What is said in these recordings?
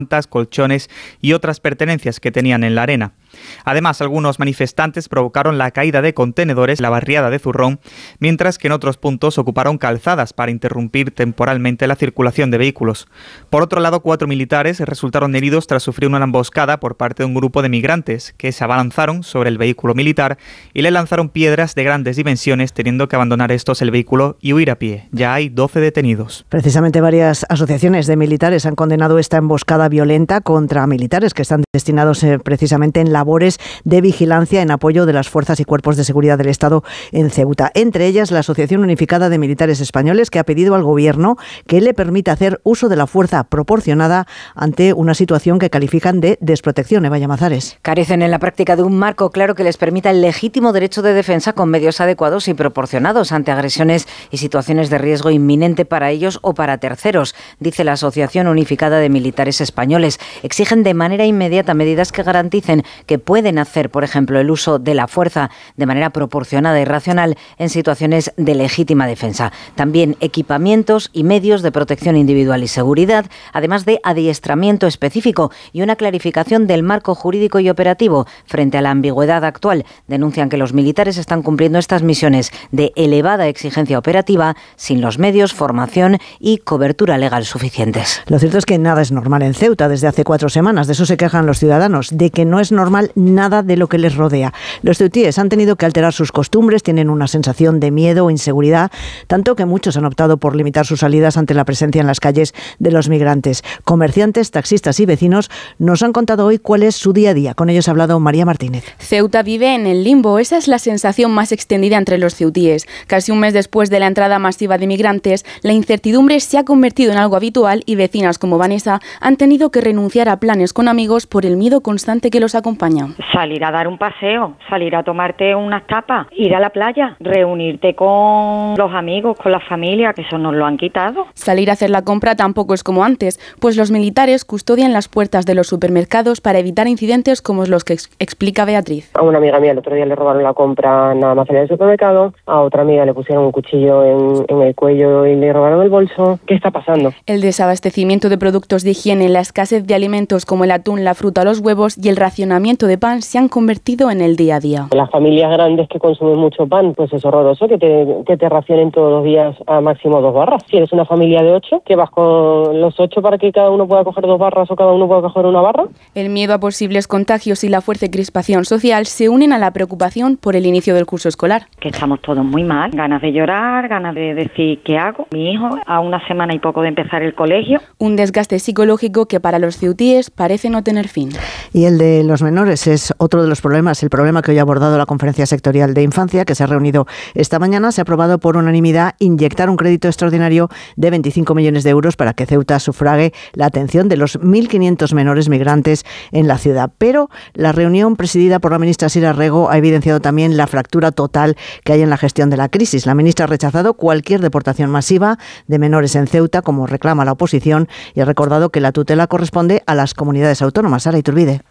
colchones y otras pertenencias que tenían en la arena. Además, algunos manifestantes provocaron la caída de contenedores en la barriada de Zurrón, mientras que en otros puntos ocuparon calzadas para interrumpir temporalmente la circulación de vehículos. Por otro lado, 4 militares resultaron heridos tras sufrir una emboscada por parte de un grupo de migrantes que se abalanzaron sobre el vehículo militar y le lanzaron piedras de grandes dimensiones, teniendo que abandonar estos el vehículo y huir a pie. Ya hay 12 detenidos. Precisamente varias asociaciones de militares han condenado esta emboscada violenta contra militares que están destinados precisamente en labores de vigilancia en apoyo de las fuerzas y cuerpos de seguridad del Estado en Ceuta. Entre ellas, la Asociación Unificada de Militares Españoles, que ha pedido al Gobierno que le permita hacer uso de la fuerza proporcionada ante una situación que califican de desprotección. Eva Llamazares. Carecen en la práctica de un marco claro que les permita el legítimo derecho de defensa con medios adecuados y proporcionados ante agresiones y situaciones de riesgo inminente para ellos o para terceros, dice la Asociación Unificada de Militares Españoles. Exigen de manera inmediata medidas que garanticen que pueden hacer, por ejemplo, el uso de la fuerza de manera proporcionada y racional en situaciones de legítima defensa. También equipamientos y medios de protección individual y seguridad, además de adiestramiento específico y una clarificación del marco jurídico y operativo frente a la ambigüedad actual. Denuncian que los militares están cumpliendo estas misiones de elevada exigencia operativa sin los medios, formación y cobertura legal suficientes. Lo cierto es que nada es normal en Ceuta desde hace 4 semanas. De eso se quejan los ciudadanos, de que no es normal nada de lo que les rodea. Los ceutíes han tenido que alterar sus costumbres, tienen una sensación de miedo o inseguridad, tanto que muchos han optado por limitar sus salidas ante la presencia en las calles de los migrantes. Comerciantes, taxistas y vecinos nos han contado hoy cuál es su día a día. Con ellos ha hablado María Martínez. Ceuta vive en el limbo. Esa es la sensación más extendida entre los ceutíes. Casi un mes después de la entrada masiva de migrantes, la incertidumbre se ha convertido en algo habitual y vecinas como Vanessa han tenido que renunciar a planes con amigos por el miedo constante que los acompaña. Salir a dar un paseo, salir a tomarte unas tapas, ir a la playa, reunirte con los amigos, con la familia, que eso nos lo han quitado. Salir a hacer la compra tampoco es como antes, pues los militares custodian las puertas de los supermercados para evitar incidentes como los que explica Beatriz. A una amiga mía el otro día le robaron la compra nada más salir del supermercado, a otra amiga le pusieron un cuchillo en el cuello y le robaron el bolso. ¿Qué está pasando? El desabastecimiento de productos de higiene, la escasez de alimentos como el atún, la fruta, los huevos y el racionamiento de pan se han convertido en el día a día. Las familias grandes que consumen mucho pan, pues es horroroso que te racionen todos los días a máximo 2 barras. Si eres una familia de 8, que vas con los 8 para que cada uno pueda coger 2 barras o cada uno pueda coger 1 barra. El miedo a posibles contagios y la fuerte crispación social se unen a la preocupación por el inicio del curso escolar. Que estamos todos muy mal, ganas de llorar, ganas de decir ¿qué hago? Mi hijo a una semana y poco de empezar el colegio. Un desgaste psicológico que para los ceutíes parece no tener fin. Y el de los menores es otro de los problemas, el problema que hoy ha abordado la Conferencia Sectorial de Infancia, que se ha reunido esta mañana. Se ha aprobado por unanimidad inyectar un crédito extraordinario de 25 millones de euros para que Ceuta sufrague la atención de los 1.500 menores migrantes en la ciudad. Pero la reunión presidida por la ministra Sira Rego ha evidenciado también la fractura total que hay en la gestión de la crisis. La ministra ha rechazado cualquier deportación masiva de menores en Ceuta, como reclama la oposición, y ha recordado que la tutela corresponde a las comunidades autónomas. Sara Iturbide.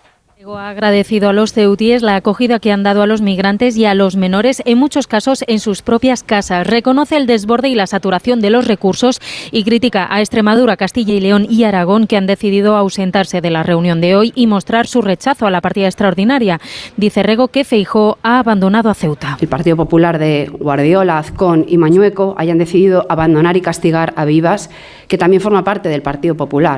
Ha agradecido a los ceutíes la acogida que han dado a los migrantes y a los menores, en muchos casos en sus propias casas. Reconoce el desborde y la saturación de los recursos y critica a Extremadura, Castilla y León y Aragón, que han decidido ausentarse de la reunión de hoy y mostrar su rechazo a la partida extraordinaria. Dice Rego que Feijóo ha abandonado a Ceuta. El Partido Popular de Guardiola, Azcón y Mañueco hayan decidido abandonar y castigar a Vivas, que también forma parte del Partido Popular.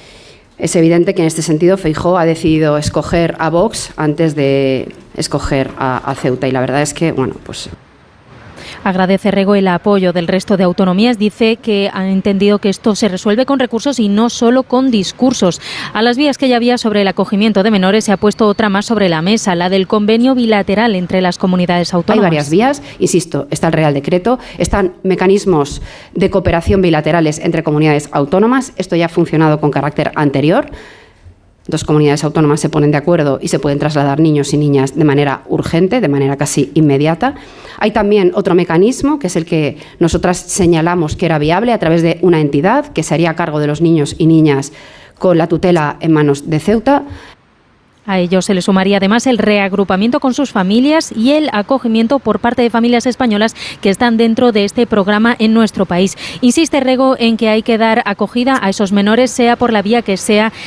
Es evidente que en este sentido Feijóo ha decidido escoger a Vox antes de escoger a Ceuta, y la verdad es que, bueno, pues... Agradece Rego el apoyo del resto de autonomías. Dice que han entendido que esto se resuelve con recursos y no solo con discursos. A las vías que ya había sobre el acogimiento de menores se ha puesto otra más sobre la mesa, la del convenio bilateral entre las comunidades autónomas. Hay varias vías, insisto, está el Real Decreto, están mecanismos de cooperación bilaterales entre comunidades autónomas. Esto ya ha funcionado con carácter anterior. 2 comunidades autónomas se ponen de acuerdo y se pueden trasladar niños y niñas de manera urgente, de manera casi inmediata. Hay también otro mecanismo, que es el que nosotras señalamos que era viable a través de una entidad que se haría cargo de los niños y niñas con la tutela en manos de Ceuta. A ello se le sumaría además el reagrupamiento con sus familias y el acogimiento por parte de familias españolas que están dentro de este programa en nuestro país. Insiste Rego en que hay que dar acogida a esos menores, sea por la vía que sea,